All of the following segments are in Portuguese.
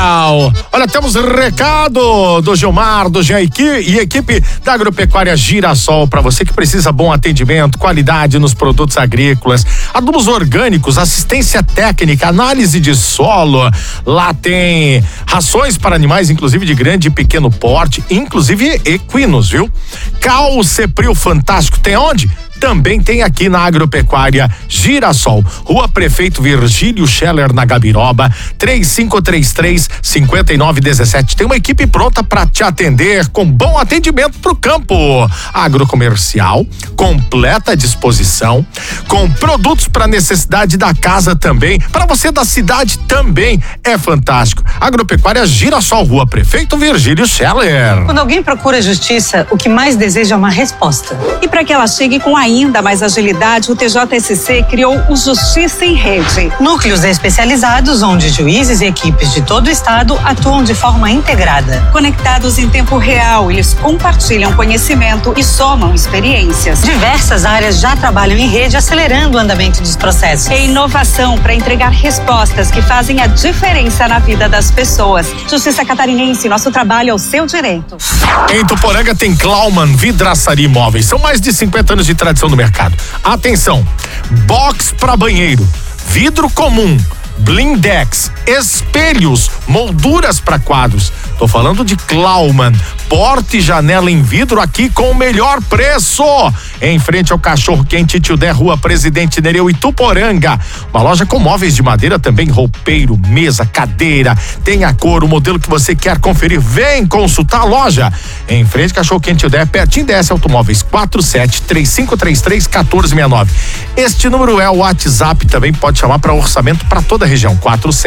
Legal. Olha, temos recado do Gilmar, do Jean e equipe da Agropecuária Girassol para você que precisa bom atendimento, qualidade nos produtos agrícolas, adubos orgânicos, assistência técnica, análise de solo. Lá tem rações para animais, inclusive de grande e pequeno porte, inclusive equinos, viu? Calcepril Fantástico tem onde? Também tem aqui na Agropecuária Girassol, Rua Prefeito Virgílio Scheller, na Gabiroba, 3533-5917. Tem uma equipe pronta para te atender com bom atendimento pro campo. Agrocomercial, completa disposição, com produtos para necessidade da casa também, para você da cidade também. É fantástico. Agropecuária Girassol, Rua Prefeito Virgílio Scheller. Quando alguém procura justiça, o que mais deseja é uma resposta. E para que ela chegue com ainda mais agilidade, o TJSC criou o Justiça em Rede. Núcleos especializados onde juízes e equipes de todo o estado atuam de forma integrada. Conectados em tempo real, eles compartilham conhecimento e somam experiências. Diversas áreas já trabalham em rede, acelerando o andamento dos processos. É inovação para entregar respostas que fazem a diferença na vida das pessoas. Justiça Catarinense, nosso trabalho é o seu direito. Em Tuporanga tem Klauman Vidraçaria Imóveis. São mais de 50 anos de tradição no mercado. Atenção, box para banheiro, vidro comum, blindex, espelhos, molduras para quadros. Tô falando de Klauman, porta e janela em vidro aqui com o melhor preço. Em frente ao Cachorro Quente Tildé, Rua Presidente Nereu, Ituporanga. Uma loja com móveis de madeira também, roupeiro, mesa, cadeira. Tem a cor, o modelo que você quer conferir. Vem consultar a loja. Em frente ao Cachorro Quente Tildé, pertinho DS Automóveis, 47-3533-1469. Este número é o WhatsApp, também pode chamar para orçamento para toda a região,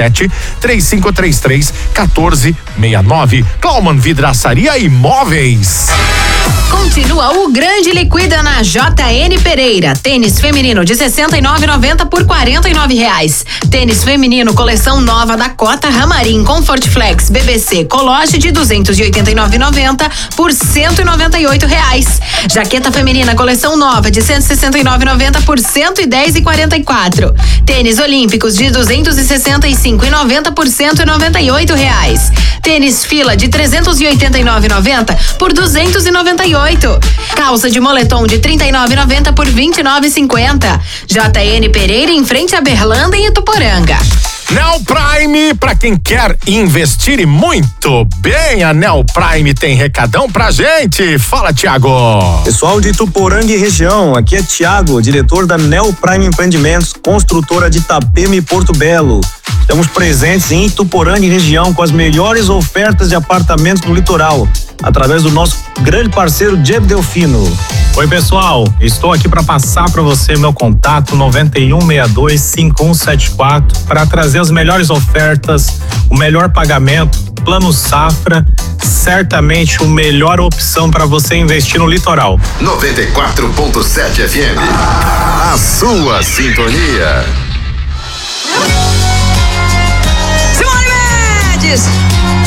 47-3533-1469. Klauman Vidraçaria Imóveis. Continua o grande liquida na JN Pereira. Tênis feminino de R$69,90 por R$49. Tênis feminino coleção nova da Cota Ramarim Comfort Flex BBC Cologe de R$289,90 por R$198. Jaqueta feminina coleção nova de R$169,90 por R$110,44. Tênis olímpicos de R$265,90 por R$198. Tênis fila de R$389,90 por R$298. Calça de moletom de R$39,90 por R$29,50. JN Pereira em frente a Berlândia e Ituporanga. Neo Prime, pra quem quer investir e muito bem, a Neo Prime tem recadão pra gente. Fala, Thiago. Pessoal de Ituporanga e região, aqui é Thiago, diretor da Neo Prime Empreendimentos, construtora de Itapema e Porto Belo. Estamos presentes em Ituporanga e região com as melhores ofertas de apartamentos no litoral, através do nosso grande parceiro Diego Delfino. Oi, pessoal, estou aqui para passar para você meu contato 9162-5174 para trazer as melhores ofertas, o melhor pagamento, plano safra, certamente a melhor opção para você investir no litoral. 94.7 FM, a sua sintonia. Simone Mendes!